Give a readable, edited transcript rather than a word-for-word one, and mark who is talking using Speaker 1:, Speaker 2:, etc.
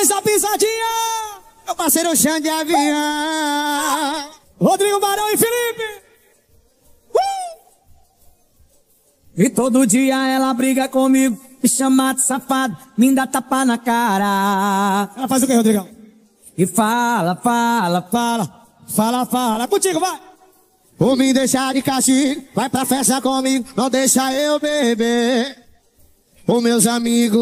Speaker 1: Faz a pisadinha.
Speaker 2: Meu parceiro Xande de Avião.
Speaker 1: Rodrigo Barão e Felipe. E todo dia ela briga comigo, me chama de safado, me dá tapa na cara.
Speaker 2: Ela faz o que, Rodrigão?
Speaker 1: E fala.
Speaker 2: Contigo, vai. Vou me deixar de castigo, vai pra festa comigo, não deixa eu beber. Os meus amigos